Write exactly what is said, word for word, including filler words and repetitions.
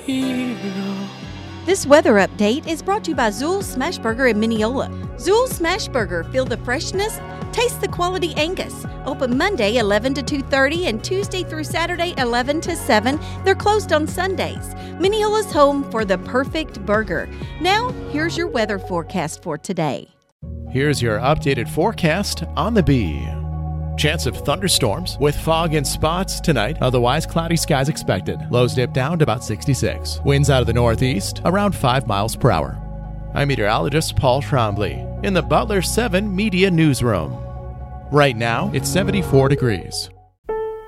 hero. This weather update is brought to you by Zool's Smashburger in Mineola. Zool's Smashburger, feel the freshness, taste the quality Angus. Open Monday eleven to two thirty and Tuesday through Saturday eleven to seven. They're closed on Sundays. Mineola's home for the perfect burger. Now, here's your weather forecast for today. Here's your updated forecast on the Bee. Chance of thunderstorms with fog in spots tonight. Otherwise, cloudy skies expected. Lows dip down to about sixty-six. Winds out of the northeast around five miles per hour. I'm meteorologist Paul Trombley in the Butler seven Media Newsroom. Right now, it's seventy-four degrees.